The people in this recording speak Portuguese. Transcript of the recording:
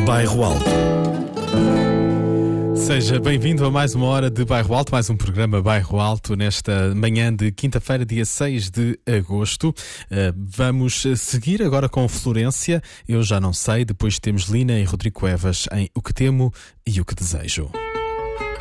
Bairro Alto. Seja bem-vindo a mais uma hora de Bairro Alto, mais um programa Bairro Alto nesta manhã de quinta-feira, dia 6 de agosto. Vamos seguir agora com Florência, Eu Já Não Sei, depois temos Lina e Rodrigo Evas em O Que Temo e O Que Desejo.